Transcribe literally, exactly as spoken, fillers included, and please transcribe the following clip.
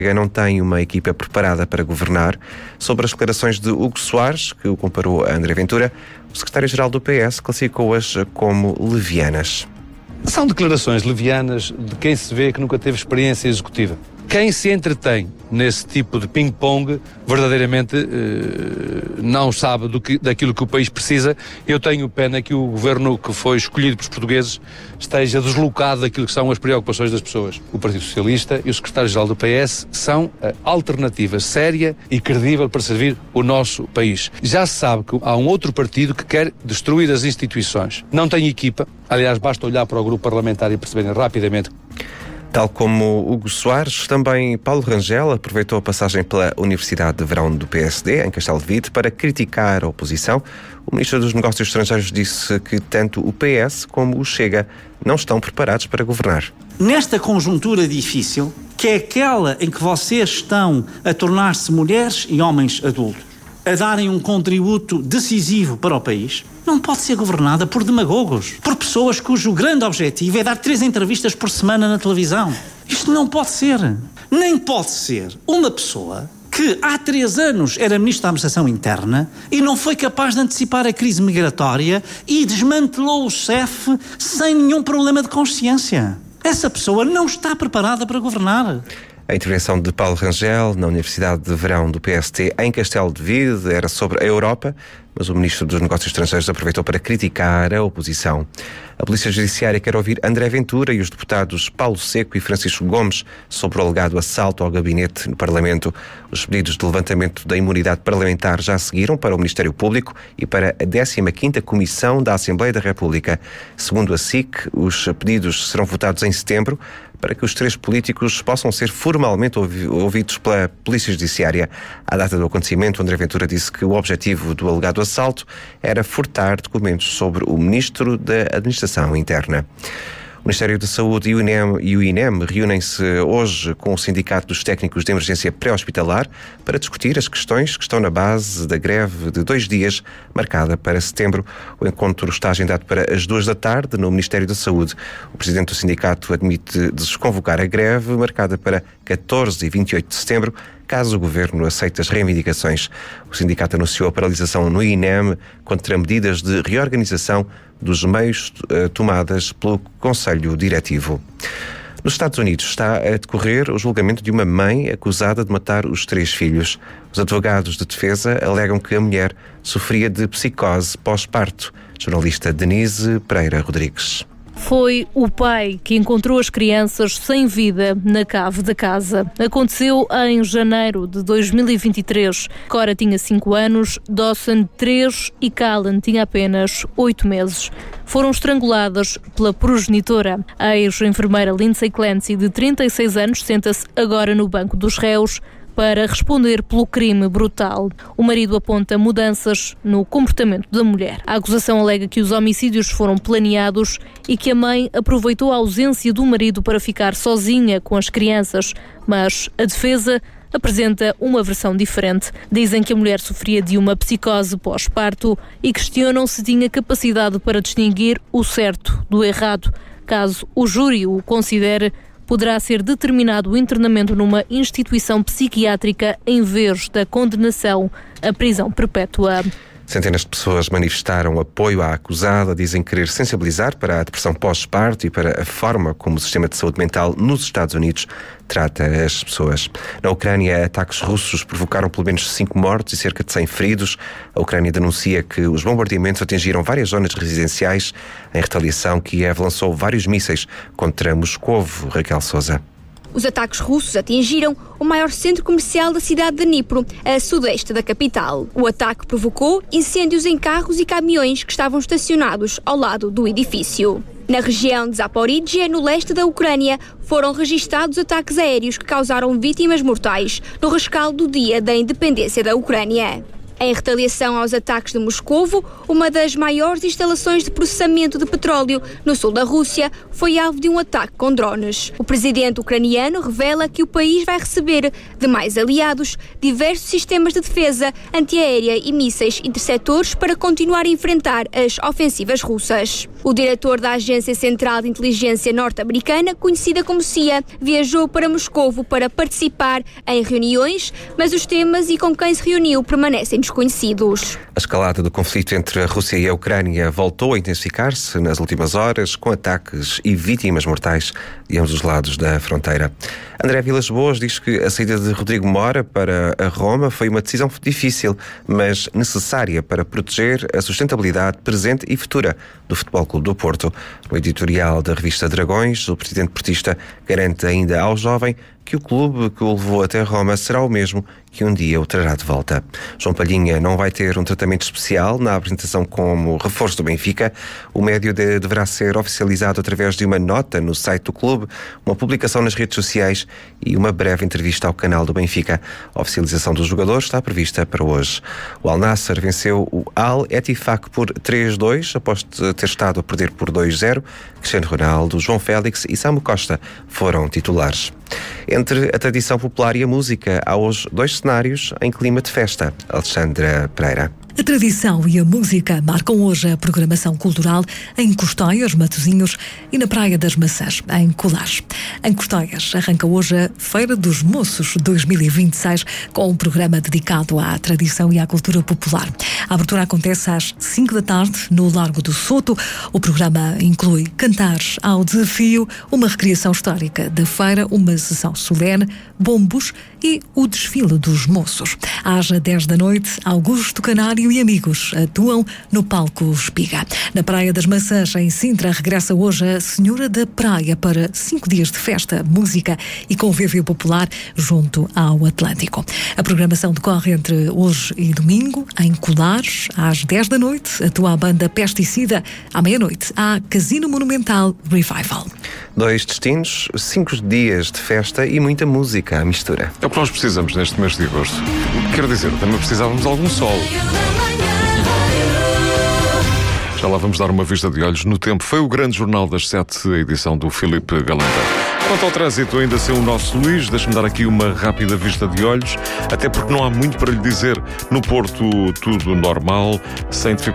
não tem uma equipa preparada para governar. Sobre as declarações de Hugo Soares, que o comparou a André Ventura, o secretário-geral do P S classificou-as como levianas. São declarações levianas de quem se vê que nunca teve experiência executiva. Quem se entretém nesse tipo de ping-pong verdadeiramente eh, não sabe do que, daquilo que o país precisa. Eu tenho pena que o governo que foi escolhido pelos portugueses esteja deslocado daquilo que são as preocupações das pessoas. O Partido Socialista e o secretário-geral do P S são a alternativa séria e credível para servir o nosso país. Já se sabe que há um outro partido que quer destruir as instituições. Não tem equipa. Aliás, basta olhar para o grupo parlamentar e perceberem rapidamente. Tal como Hugo Soares, também Paulo Rangel aproveitou a passagem pela Universidade de Verão do P S D, em Castelo de Vide, para criticar a oposição. O Ministro dos Negócios Estrangeiros disse que tanto o P S como o Chega não estão preparados para governar. Nesta conjuntura difícil, que é aquela em que vocês estão a tornar-se mulheres e homens adultos, a darem um contributo decisivo para o país, não pode ser governada por demagogos, por pessoas cujo grande objetivo é dar três entrevistas por semana na televisão. Isto não pode ser. Nem pode ser uma pessoa que há três anos era Ministro da Administração Interna e não foi capaz de antecipar a crise migratória e desmantelou o C E F sem nenhum problema de consciência. Essa pessoa não está preparada para governar. A intervenção de Paulo Rangel na Universidade de Verão do P S D em Castelo de Vide era sobre a Europa, mas o Ministro dos Negócios Estrangeiros aproveitou para criticar a oposição. A Polícia Judiciária quer ouvir André Ventura e os deputados Paulo Seco e Francisco Gomes sobre o alegado assalto ao gabinete no Parlamento. Os pedidos de levantamento da imunidade parlamentar já seguiram para o Ministério Público e para a décima quinta Comissão da Assembleia da República. Segundo a S I C, os pedidos serão votados em setembro para que os três políticos possam ser formalmente ouvidos pela Polícia Judiciária. À data do acontecimento, André Ventura disse que o objetivo do alegado assalto era furtar documentos sobre o Ministro da Administração Interna. O Ministério da Saúde e o INEM, e o INEM reúnem-se hoje com o Sindicato dos Técnicos de Emergência Pré-Hospitalar para discutir as questões que estão na base da greve de dois dias, marcada para setembro. O encontro está agendado para as duas da tarde no Ministério da Saúde. O presidente do sindicato admite desconvocar a greve, marcada para catorze e vinte e oito de setembro, caso o Governo aceite as reivindicações. O sindicato anunciou a paralisação no INEM contra medidas de reorganização dos meios uh, tomadas pelo Conselho Diretivo. Nos Estados Unidos está a decorrer o julgamento de uma mãe acusada de matar os três filhos. Os advogados de defesa alegam que a mulher sofria de psicose pós-parto. Jornalista Denise Pereira Rodrigues. Foi o pai que encontrou as crianças sem vida na cave da casa. Aconteceu em janeiro de dois mil e vinte e três. Cora tinha cinco anos, Dawson três e Callan tinha apenas oito meses. Foram estranguladas pela progenitora. A ex-enfermeira Lindsay Clancy, de trinta e seis anos, senta-se agora no banco dos réus para responder pelo crime brutal. O marido aponta mudanças no comportamento da mulher. A acusação alega que os homicídios foram planeados e que a mãe aproveitou a ausência do marido para ficar sozinha com as crianças, mas a defesa apresenta uma versão diferente. Dizem que a mulher sofria de uma psicose pós-parto e questionam se tinha capacidade para distinguir o certo do errado. Caso o júri o considere, poderá ser determinado o internamento numa instituição psiquiátrica em vez da condenação à prisão perpétua. Centenas de pessoas manifestaram apoio à acusada, dizem querer sensibilizar para a depressão pós-parto e para a forma como o sistema de saúde mental nos Estados Unidos trata as pessoas. Na Ucrânia, ataques russos provocaram pelo menos cinco mortos e cerca de cem feridos. A Ucrânia denuncia que os bombardeamentos atingiram várias zonas residenciais. Em retaliação, Kiev lançou vários mísseis contra Moscovo. Raquel Sousa. Os ataques russos atingiram o maior centro comercial da cidade de Dnipro, a sudeste da capital. O ataque provocou incêndios em carros e caminhões que estavam estacionados ao lado do edifício. Na região de Zaporizhia, no leste da Ucrânia, foram registados ataques aéreos que causaram vítimas mortais no rescaldo do dia da independência da Ucrânia. Em retaliação aos ataques de Moscovo, uma das maiores instalações de processamento de petróleo no sul da Rússia foi alvo de um ataque com drones. O presidente ucraniano revela que o país vai receber de mais aliados diversos sistemas de defesa antiaérea e mísseis interceptores para continuar a enfrentar as ofensivas russas. O diretor da Agência Central de Inteligência norte-americana, conhecida como C I A, viajou para Moscovo para participar em reuniões, mas os temas e com quem se reuniu permanecem desconhecidos. A escalada do conflito entre a Rússia e a Ucrânia voltou a intensificar-se nas últimas horas, com ataques e vítimas mortais de ambos os lados da fronteira. André Vilas Boas diz que a saída de Rodrigo Mora para a Roma foi uma decisão difícil, mas necessária para proteger a sustentabilidade presente e futura do Futebol Clube do Porto. No editorial da revista Dragões, o presidente portista garante ainda ao jovem que o clube que o levou até Roma será o mesmo que um dia o trará de volta. João Palhinha não vai ter um tratamento especial na apresentação como reforço do Benfica. O médio de, deverá ser oficializado através de uma nota no site do clube, uma publicação nas redes sociais e uma breve entrevista ao canal do Benfica. A oficialização do jogador está prevista para hoje. O Al Nassr venceu o Al Ettifaq por três a dois, após ter estado a perder por dois a zero. Cristiano Ronaldo, João Félix e Samu Costa foram titulares. Entre a tradição popular e a música, há hoje dois cenários em clima de festa. Alexandra Pereira. A tradição e a música marcam hoje a programação cultural em Costeias, Matosinhos e na Praia das Maçãs, em Colares. Em Costeias arranca hoje a Feira dos Moços dois mil e vinte e seis, com um programa dedicado à tradição e à cultura popular. A abertura acontece às cinco da tarde, no Largo do Soto. O programa inclui cantares ao desafio, uma recriação histórica da feira, uma sessão solene, bombos e o desfile dos moços. Às dez da noite, Augusto Canário e amigos atuam no palco Espiga. Na Praia das Maçãs, em Sintra, regressa hoje a Senhora da Praia para cinco dias de festa, música e convívio popular junto ao Atlântico. A programação decorre entre hoje e domingo, em Colares. Às dez da noite, atua a banda Pesticida. À meia-noite, há Casino Monumental Revival. Dois destinos, cinco dias de festa e muita música à mistura. É o que nós precisamos neste mês de agosto. Quero dizer, também precisávamos de algum sol. Já lá vamos dar uma vista de olhos no tempo. Foi o grande jornal das sete, a edição do Filipe Galanda. Quanto ao trânsito, ainda sem o nosso Luís, deixe-me dar aqui uma rápida vista de olhos, até porque não há muito para lhe dizer. No Porto, tudo normal, sem dificuldade.